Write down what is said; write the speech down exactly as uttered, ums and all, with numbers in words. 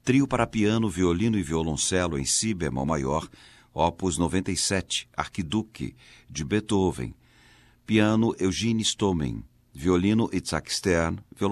Trio para piano, violino e violoncelo em si bemol maior, opus noventa e sete, Arquiduque, de Beethoven. Piano, Eugene Stollman. Violino, Itzhak Stern.